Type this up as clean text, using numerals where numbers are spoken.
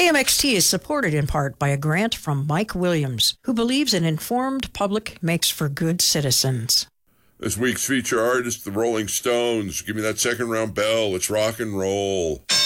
KMXT is supported in part by a grant from Mike Williams, who believes an informed public makes for good citizens. This week's feature artist, the Rolling Stones. Give me that second round bell. Let's rock and roll.